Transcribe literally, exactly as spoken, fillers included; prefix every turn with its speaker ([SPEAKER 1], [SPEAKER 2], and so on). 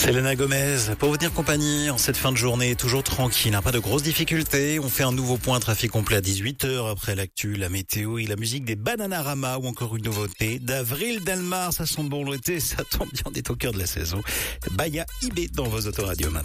[SPEAKER 1] Selena Gomez, pour vous tenir compagnie en cette fin de journée, toujours tranquille, hein, pas de grosses difficultés. On fait un nouveau point trafic complet à dix-huit heures après l'actu, la météo et la musique des Bananarama ou encore une nouveauté d'Avril Dalmar. Ça sent bon l'été, ça tombe bien, on est au cœur de la saison. Baya Ibé dans vos autoradios maintenant.